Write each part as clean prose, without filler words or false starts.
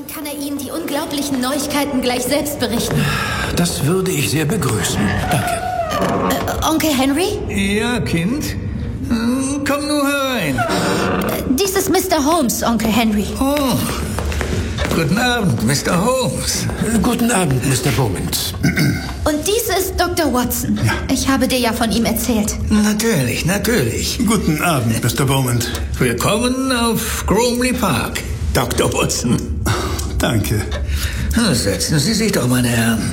kann er Ihnen die unglaublichen Neuigkeiten gleich selbst berichten. Das würde ich sehr begrüßen. Danke. Onkel Henry? Ja, Kind? Komm nur herein. Dies ist Mr. Holmes, Onkel Henry. Oh, guten Abend, Mr. Holmes. Guten Abend, Mr. Beaumont. Und dies ist Dr. Watson. Ja. Ich habe dir ja von ihm erzählt. Natürlich, natürlich. Guten Abend, Mr. Beaumont. Willkommen auf Gromley Park, Dr. Watson. Danke. Setzen Sie sich doch, meine Herren.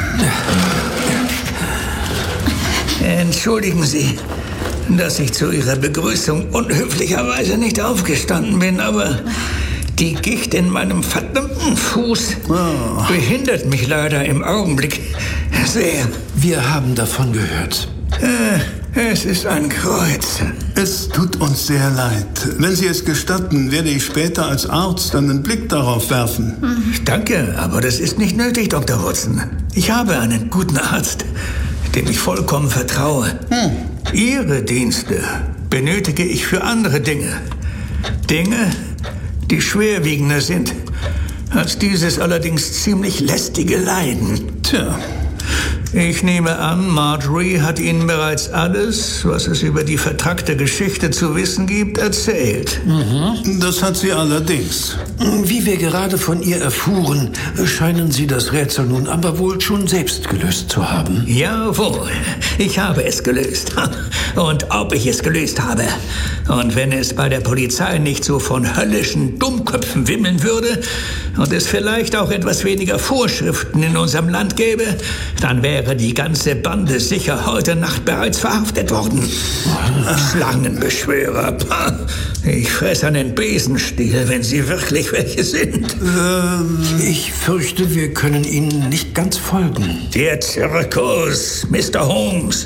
Entschuldigen Sie, dass ich zu Ihrer Begrüßung unhöflicherweise nicht aufgestanden bin, aber die Gicht in meinem verdammten Fuß behindert mich leider im Augenblick sehr. Wir haben davon gehört. Es ist ein Kreuz. Es tut uns sehr leid. Wenn Sie es gestatten, werde ich später als Arzt einen Blick darauf werfen. Danke, aber das ist nicht nötig, Dr. Watson. Ich habe einen guten Arzt, dem ich vollkommen vertraue. Ihre Dienste benötige ich für andere Dinge. Dinge, die schwerwiegender sind als dieses allerdings ziemlich lästige Leiden. Tja. Ich nehme an, Marjorie hat Ihnen bereits alles, was es über die vertrackte Geschichte zu wissen gibt, erzählt. Das hat sie allerdings. Wie wir gerade von ihr erfuhren, scheinen Sie das Rätsel nun aber wohl schon selbst gelöst zu haben. Jawohl, ich habe es gelöst. Und ob ich es gelöst habe. Und wenn es bei der Polizei nicht so von höllischen Dummköpfen wimmeln würde und es vielleicht auch etwas weniger Vorschriften in unserem Land gäbe, dann wäre die ganze Bande sicher heute Nacht bereits verhaftet worden. Schlangenbeschwörer. Ich fresse einen Besenstiel, wenn sie wirklich welche sind. Ich fürchte, wir können Ihnen nicht ganz folgen. Der Zirkus, Mr. Holmes.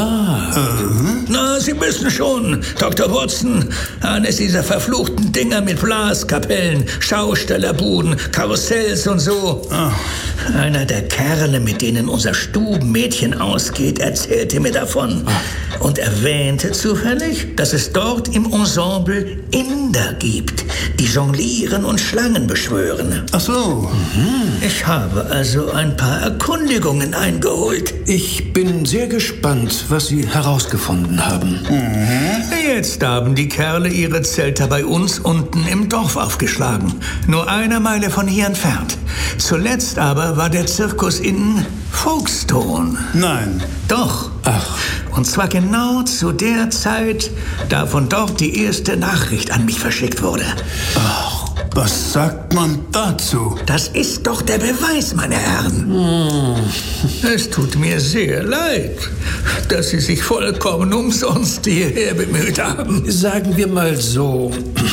Na, Sie müssen schon, Dr. Watson. Eines dieser verfluchten Dinger mit Blaskapellen, Schaustellerbuden, Karussells und so. Einer der Kerle, mit denen unser Stubenmädchen ausgeht, erzählte mir davon. Und erwähnte zufällig, dass es dort im Ensemble Inder gibt, die jonglieren und Schlangen beschwören. Ach so. Ich habe also ein paar Erkundigungen eingeholt. Ich bin sehr gespannt, was Sie herausgefunden haben. Jetzt haben die Kerle ihre Zelte bei uns unten im Dorf aufgeschlagen. Nur eine Meile von hier entfernt. Zuletzt aber war der Zirkus in Folkestone. Nein. Doch. Ach. Und zwar genau zu der Zeit, da von dort die erste Nachricht an mich verschickt wurde. Ach, was sagt man dazu? Das ist doch der Beweis, meine Herren. Es tut mir sehr leid, dass Sie sich vollkommen umsonst hierher bemüht haben. Sagen wir mal so,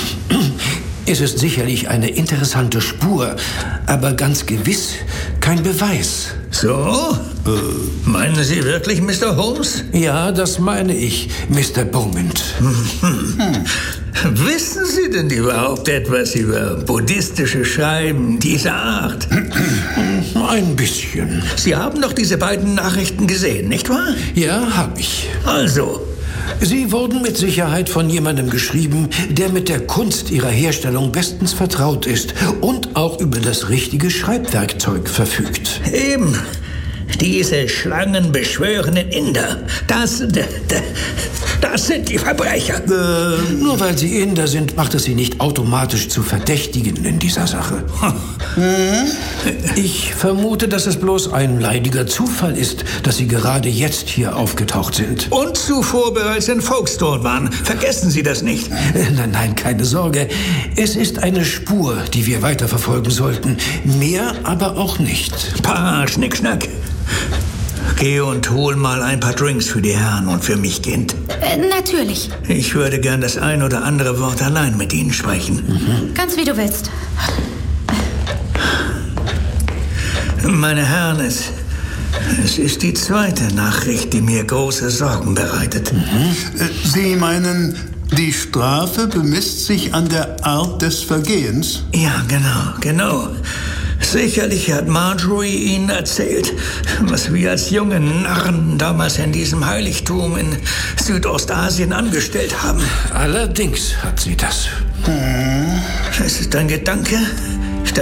es ist sicherlich eine interessante Spur, aber ganz gewiss kein Beweis. So? Meinen Sie wirklich, Mr. Holmes? Ja, das meine ich, Mr. Beaumont. Wissen Sie denn überhaupt etwas über buddhistische Schreiben dieser Art? Ein bisschen. Sie haben doch diese beiden Nachrichten gesehen, nicht wahr? Ja, habe ich. Also? Sie wurden mit Sicherheit von jemandem geschrieben, der mit der Kunst ihrer Herstellung bestens vertraut ist und auch über das richtige Schreibwerkzeug verfügt. Eben. Diese schlangenbeschwörenden Inder, das sind die Verbrecher. Nur weil sie Inder sind, macht es sie nicht automatisch zu Verdächtigen in dieser Sache. Ich vermute, dass es bloß ein leidiger Zufall ist, dass sie gerade jetzt hier aufgetaucht sind. Und zuvor bereits in Folkestone waren. Vergessen Sie das nicht. Nein, keine Sorge. Es ist eine Spur, die wir weiterverfolgen sollten. Mehr aber auch nicht. Pah, Schnickschnack. Geh und hol mal ein paar Drinks für die Herren und für mich, Kind. Natürlich. Ich würde gern das ein oder andere Wort allein mit Ihnen sprechen. Ganz wie du willst. Meine Herren, es ist die zweite Nachricht, die mir große Sorgen bereitet. Sie meinen, die Strafe bemisst sich an der Art des Vergehens? Ja, genau. Sicherlich hat Marjorie Ihnen erzählt, was wir als junge Narren damals in diesem Heiligtum in Südostasien angestellt haben. Allerdings hat sie das. Es ist ein Gedanke,